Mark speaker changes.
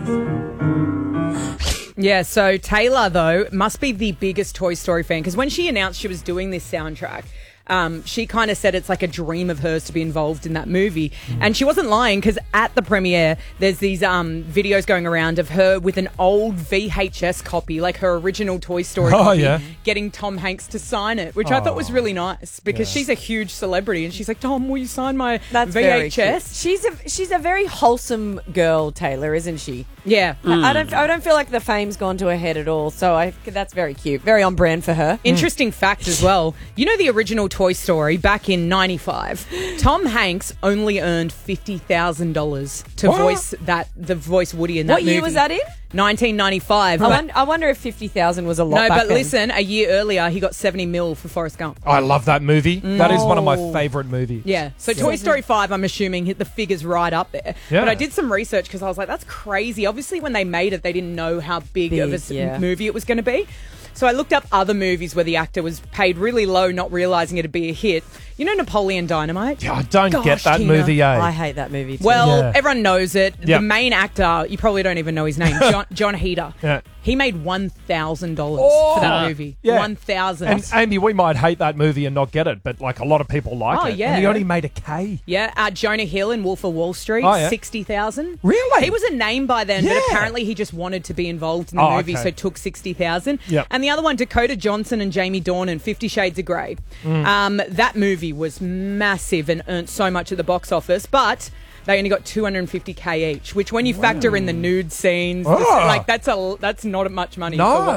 Speaker 1: Yeah, so Taylor, though, must be the biggest Toy Story fan because when she announced she was doing this soundtrack, she kind of said it's like a dream of hers to be involved in that movie. And she wasn't lying because at the premiere, there's these videos going around of her with an old VHS copy, like her original Toy Story copy, getting Tom Hanks to sign it, which I thought was really nice because she's a huge celebrity and she's like, Tom, will you sign my VHS?
Speaker 2: She's a very wholesome girl, Taylor, isn't she?
Speaker 1: Yeah.
Speaker 2: I don't feel like the fame's gone to her head at all, so that's very cute. Very on brand for her.
Speaker 1: Interesting fact as well. You know the original Toy Story back in 95, Tom Hanks only earned $50,000 to voice Woody in that movie.
Speaker 2: What year was that in?
Speaker 1: 1995.
Speaker 2: I wonder if 50,000 was a lot.
Speaker 1: No,
Speaker 2: back
Speaker 1: but
Speaker 2: then.
Speaker 1: listen, a year earlier he got 70 mil for Forrest Gump.
Speaker 3: I love that movie. That is one of my favourite movies.
Speaker 1: Yeah. So Toy Story 5, I'm assuming, hit the figures right up there.
Speaker 3: Yeah.
Speaker 1: But I did some research because I was like, that's crazy. Obviously, when they made it, they didn't know how big of a movie it was going to be. So I looked up other movies where the actor was paid really low, not realising it'd be a hit. You know Napoleon Dynamite?
Speaker 3: Yeah, I don't get that
Speaker 1: Tina.
Speaker 3: movie, eh?
Speaker 2: I hate that movie too.
Speaker 1: Well, everyone knows it.
Speaker 3: Yep.
Speaker 1: The main actor, you probably don't even know his name, John Heder.
Speaker 3: Yeah.
Speaker 1: He made $1,000 for that movie.
Speaker 3: Yeah.
Speaker 1: $1,000.
Speaker 3: And Amy, we might hate that movie and not get it, but like a lot of people like it.
Speaker 1: Yeah.
Speaker 3: And he only made a K.
Speaker 1: Yeah, Jonah Hill in Wolf of Wall Street, $60,000.
Speaker 3: Really?
Speaker 1: He was a name by then, but apparently he just wanted to be involved in the movie, so took $60,000.
Speaker 3: Yep.
Speaker 1: And the other one, Dakota Johnson and Jamie Dornan, 50 Shades of Grey. That movie was massive and earned so much at the box office, but they only got $250K each, which when you factor in the nude scenes, that's not much money.
Speaker 3: No.
Speaker 1: For